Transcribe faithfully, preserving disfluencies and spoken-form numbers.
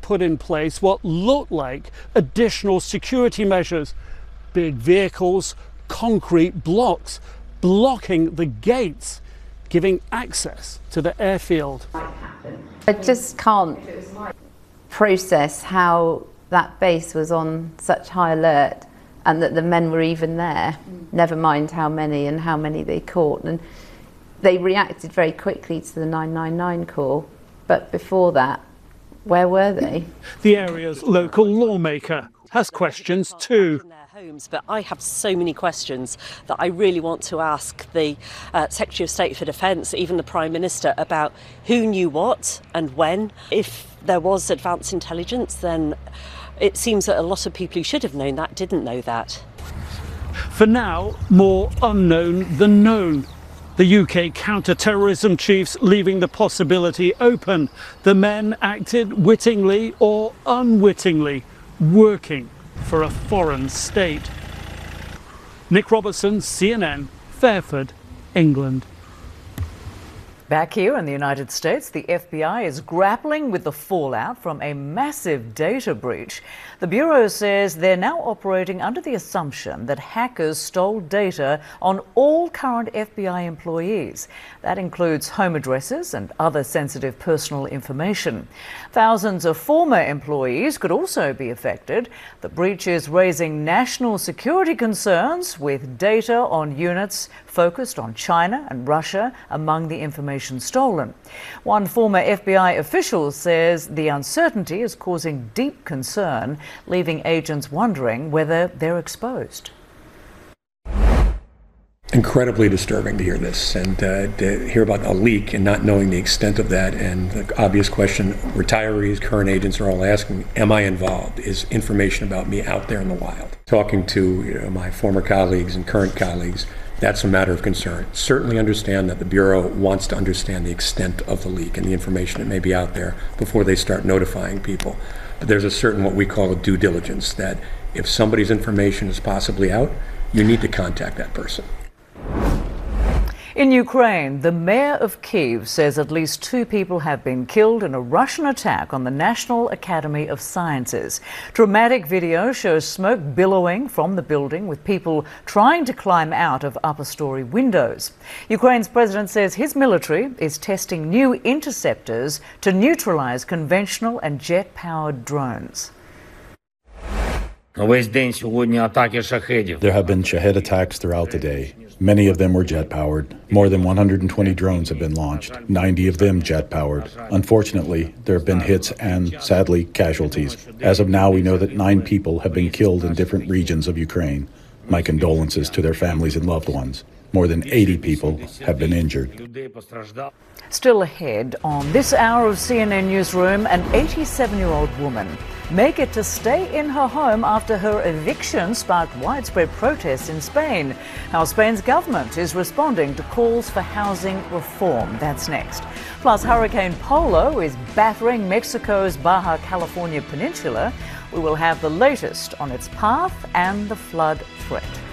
put in place what looked like additional security measures. Big vehicles, concrete blocks blocking the gates, giving access to the airfield. I just can't process how that base was on such high alert and that the men were even there, never mind how many and how many they caught. And they reacted very quickly to the nine nine nine call, but before that, where were they? The area's local lawmaker has questions too. Homes, but I have so many questions that I really want to ask the uh, Secretary of State for Defence, even the Prime Minister, about who knew what and when. If there was advanced intelligence, then it seems that a lot of people who should have known that didn't know that. For now, more unknown than known. The U K counter-terrorism chiefs leaving the possibility open. The men acted wittingly or unwittingly, working for a foreign state. Nick Robertson, C N N, Fairford, England. Back here in the United States, the F B I is grappling with the fallout from a massive data breach. The Bureau says they're now operating under the assumption that hackers stole data on all current F B I employees. That includes home addresses and other sensitive personal information. Thousands of former employees could also be affected. The breach is raising national security concerns, with data on units focused on China and Russia among the information stolen. One former F B I official says the uncertainty is causing deep concern, leaving agents wondering whether they're exposed. Incredibly disturbing to hear this and uh, to hear about a leak and not knowing the extent of that. And the obvious question retirees, current agents are all asking, am I involved? Is information about me out there in the wild? Talking to you know, my former colleagues and current colleagues, that's a matter of concern. Certainly understand that the Bureau wants to understand the extent of the leak and the information that may be out there before they start notifying people. But there's a certain what we call a due diligence, that if somebody's information is possibly out, you need to contact that person. In Ukraine, the mayor of Kyiv says at least two people have been killed in a Russian attack on the National Academy of Sciences. Dramatic video shows smoke billowing from the building, with people trying to climb out of upper story windows. Ukraine's president says his military is testing new interceptors to neutralize conventional and jet-powered drones. There have been Shahed attacks throughout the day. Many of them were jet-powered. More than one hundred twenty drones have been launched, ninety of them jet-powered. Unfortunately, there have been hits and, sadly, casualties. As of now, we know that nine people have been killed in different regions of Ukraine. My condolences to their families and loved ones. More than eighty people have been injured. Still ahead on this hour of C N N Newsroom, an eighty-seven-year-old woman may get to stay in her home after her eviction sparked widespread protests in Spain. How Spain's government is responding to calls for housing reform. That's next. Plus, Hurricane Polo is battering Mexico's Baja California Peninsula. We will have the latest on its path and the flood threat.